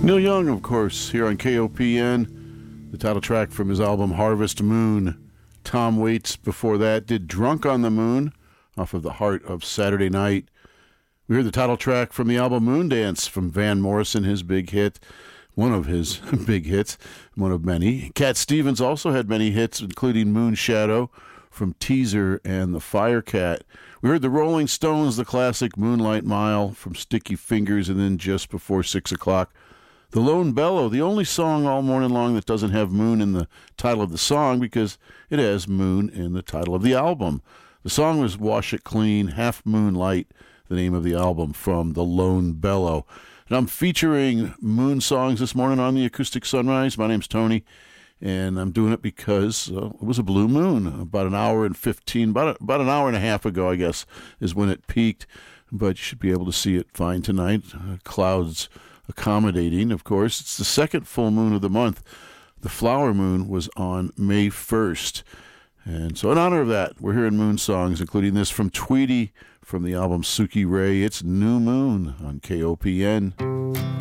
Neil Young, of course, here on KOPN. The title track from his album Harvest Moon. Tom Waits before that did Drunk on the Moon off of The Heart of Saturday Night. We heard the title track from the album Moondance from Van Morrison, his big hit. One of his big hits, one of many. Cat Stevens also had many hits, including Moon Shadow from Teaser and the Firecat. We heard the Rolling Stones, the classic Moonlight Mile from Sticky Fingers, and then just before 6 o'clock, The Lone Bellow, the only song all morning long that doesn't have moon in the title of the song because it has moon in the title of the album. The song was Wash It Clean, Half Moonlight, the name of the album from The Lone Bellow. And I'm featuring moon songs this morning on the Acoustic Sunrise. My name's Tony, and I'm doing it because it was a blue moon about an hour and 15, about an hour and a half ago, I guess, is when it peaked. But you should be able to see it fine tonight. Clouds accommodating, of course. It's the second full moon of the month. The flower moon was on May 1st. And so in honor of that, we're hearing moon songs, including this from Tweety from the album Suki Ray. It's New Moon on KOPN.